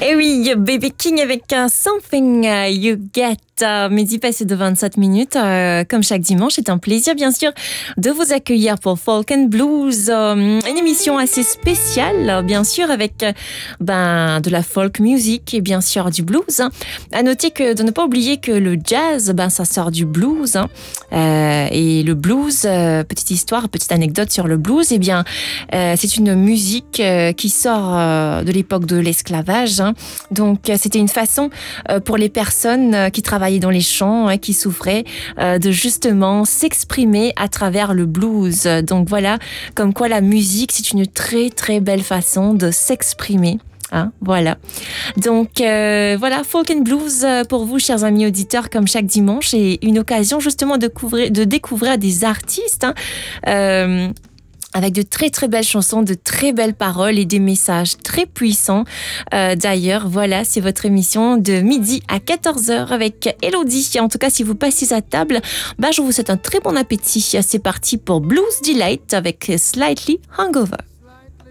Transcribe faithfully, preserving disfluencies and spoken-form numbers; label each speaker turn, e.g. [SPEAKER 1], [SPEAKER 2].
[SPEAKER 1] Et oui, B B King avec un Something You Get. Midi passé de vingt-sept minutes, euh, comme chaque dimanche, c'est un plaisir bien sûr de vous accueillir pour Folk and Blues, euh, une émission assez spéciale bien sûr avec euh, ben, de la folk music et bien sûr du blues. Hein. À noter que de ne pas oublier que le jazz, ben, ça sort du blues hein. euh, et le blues, euh, petite histoire, petite anecdote sur le blues, eh bien euh, c'est une musique euh, qui sort euh, de l'époque de l'esclavage. Hein. Donc c'était une façon euh, pour les personnes euh, qui travaillent dans les champs, hein, qui souffraient euh, de justement s'exprimer à travers le blues. Donc voilà, comme quoi la musique, c'est une très très belle façon de s'exprimer. Hein, voilà. Donc euh, voilà, Folk and Blues pour vous, chers amis auditeurs, comme chaque dimanche, et une occasion justement de, couvrir, de découvrir des artistes. Hein, euh, avec de très très belles chansons, de très belles paroles et des messages très puissants. Euh, d'ailleurs, voilà, c'est votre émission de midi à quatorze heures avec Elodie. En tout cas, si vous passez à table, bah, je vous souhaite un très bon appétit. C'est parti pour Blues Delight avec Slightly Hungover.